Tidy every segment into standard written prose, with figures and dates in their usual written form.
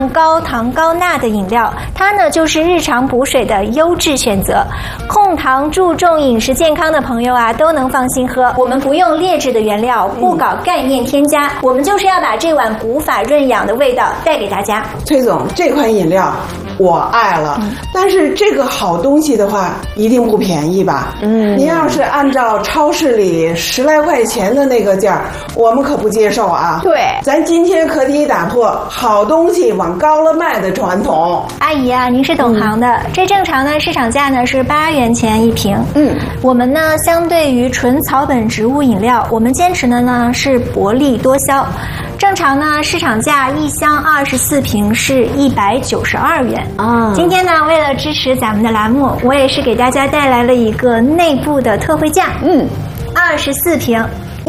高糖高钠的饮料，它呢就是日常补水的优质选择。控糖注重饮食健康的朋友啊，都能放心喝。我们不用劣质的原料，不搞概念添加，我们就是要把这碗古法润养的味道带给大家。 崔总，这款饮料我爱了，但是这个好东西的话，一定不便宜吧？您要是按照超市里10来块钱的那个价，我们可不接受啊。 对， 咱今天可得打破好东西往高了卖的传统。 阿姨啊，您是懂行的，这正常呢市场价呢是8元钱一瓶。我们呢相对于纯草本植物饮料，我们坚持的呢是薄利多销。正常呢市场价一箱24瓶是192元。今天呢为了支持咱们的栏目，我也是给大家带来了一个内部的特惠价。24瓶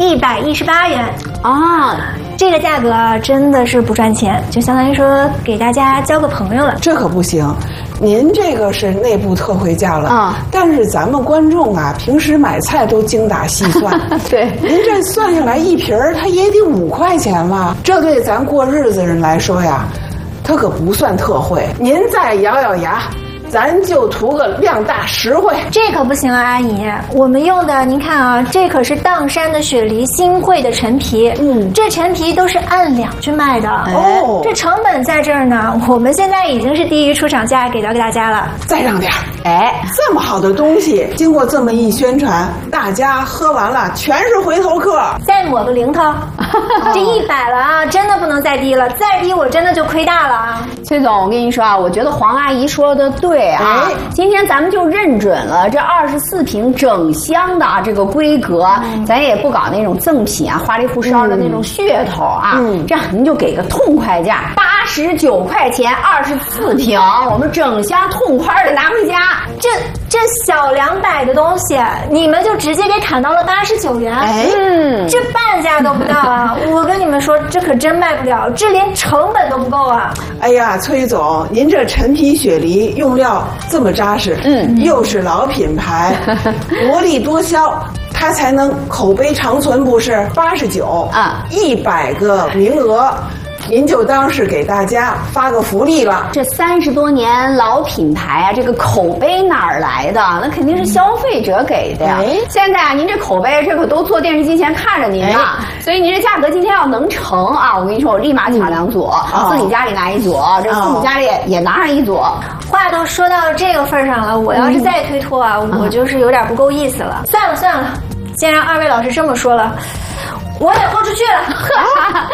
118元啊，这个价格啊真的是不赚钱，就相当于说给大家交个朋友了。 这可不行，您这个是内部特惠价了啊，但是咱们观众啊，平时买菜都精打细算， 对， 您这算下来一瓶儿，它也得5块钱了，这对咱过日子人来说呀，它可不算特惠。您再咬咬牙，咱就图个量大实惠。 这可不行啊，阿姨，我们用的您看啊，这可是砀山的雪梨新汇的陈皮，这陈皮都是按两去卖的哦，这成本在这儿呢，我们现在已经是低于出厂价给到给大家了， 再让点这么好的东西，经过这么一宣传，大家喝完了全是回头客， 再抹个零头，这100了啊，真的不能再低了，再低我真的就亏大了啊。 崔总，我跟你说啊，我觉得黄阿姨说的对啊，今天咱们就认准了这24瓶整箱的啊这个规格，咱也不搞那种赠品啊花里胡哨的那种噱头啊，这样您就给个痛快价，89块钱24瓶，我们整箱痛快的拿回家。 这小200的东西，你们就直接给砍到了89元，这半价都不到啊！我跟你们说，这可真卖不了，这连成本都不够啊！ 哎呀，崔总，您这陈皮雪梨用料这么扎实，又是老品牌，薄利多销。它才能口碑长存，不是？89啊，100个名额，您就当是给大家发个福利了。 这30多年老品牌啊，这个口碑哪儿来的？那肯定是消费者给的呀。现在啊，您这口碑，这可都坐电视机前看着您呢。所以您这价格今天要能成啊，我跟你说，我立马抢2组，自己家里拿1组，这父母家里也拿上1组。 话都说到这个份上了，我要是再推脱啊，我就是有点不够意思了。算了，既然2位老师这么说了，我也豁出去了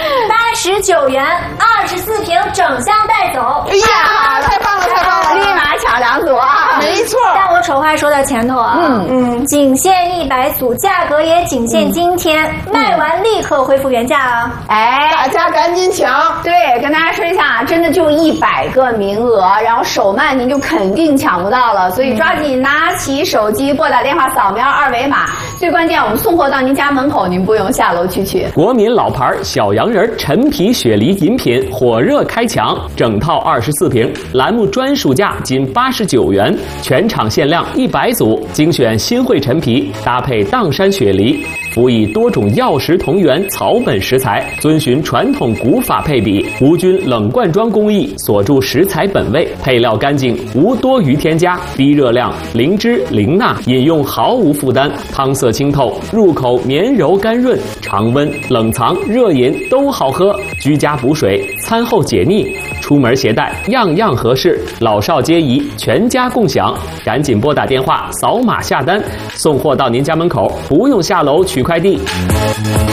，89元24瓶整箱带走。 哎呀，太棒了， 立马抢2组啊！ 没错。 但我丑话说到前头啊，仅限100组，价格也仅限今天，卖完立刻恢复原价啊！ 大家赶紧抢！ 对，跟大家说一下，真的就100个名额，然后手慢您就肯定抢不到了，所以抓紧拿起手机，拨打电话，扫描2维码。最关键，我们送货到您家门口，您不用下楼去取。 国民老牌小洋人陈皮雪梨饮品火热开抢，整套24瓶，栏目专属价仅89元，全场限量100组，精选新汇陈皮，搭配砀山雪梨，辅以多种药食同源草本食材，遵循传统古法配比，无菌冷罐装工艺，锁住食材本味，配料干净，无多余添加，低热量，零脂零钠，饮用毫无负担，汤色清透，入口绵柔甘润，常温冷藏热饮都好喝，居家补水，餐后解腻，出门携带样样合适，老少皆宜，全家共享。赶紧拨打电话，扫码下单，送货到您家门口，不用下楼取快递。